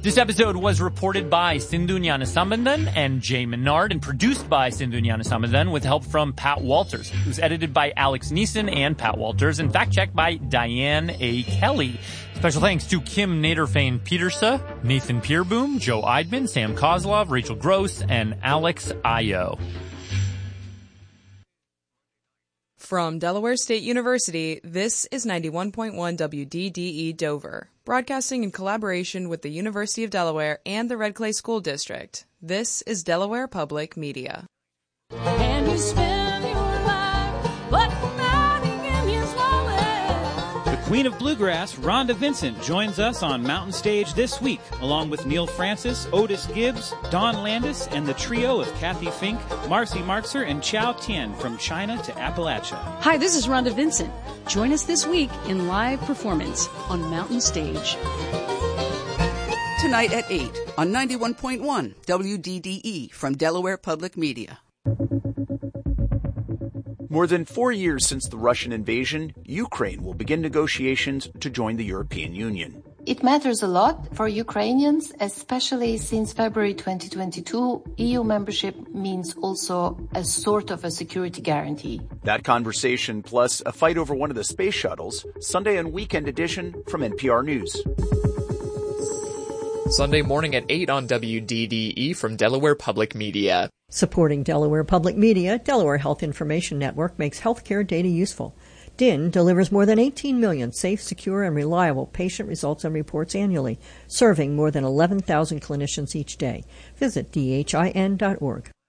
This episode was reported by Sindhu Gnanasambandan and Jay Menard and produced by Sindhu Gnanasambandan with help from Pat Walters. It was edited by Alex Neeson and Pat Walters and fact-checked by Diane A. Kelly. Special thanks to Kim Naderfane-Petersa, Nathan Pierboom, Joe Eidman, Sam Kozlov, Rachel Gross, and Alex Ayo. From Delaware State University, this is 91.1 WDDE Dover, broadcasting in collaboration with the University of Delaware and the Red Clay School District. This is Delaware Public Media. And you spend your life like riding in his wallet. The Queen of Bluegrass, Rhonda Vincent, joins us on Mountain Stage this week, along with Neil Francis, Otis Gibbs, Don Landis, and the trio of Kathy Fink, Marcy Markser, and Chow Tien from China to Appalachia. Hi, this is Rhonda Vincent. Join us this week in live performance on Mountain Stage. Tonight at 8 on 91.1 WDDE from Delaware Public Media. More than 4 years since the Russian invasion, Ukraine will begin negotiations to join the European Union. It matters a lot for Ukrainians, especially since February 2022, EU membership means also a sort of a security guarantee. That conversation plus a fight over one of the space shuttles, Sunday and Weekend edition from NPR News. Sunday morning at 8 on WDDE from Delaware Public Media. Supporting Delaware Public Media, Delaware Health Information Network makes healthcare data useful. DIN delivers more than 18 million safe, secure, and reliable patient results and reports annually, serving more than 11,000 clinicians each day. Visit DHIN.org.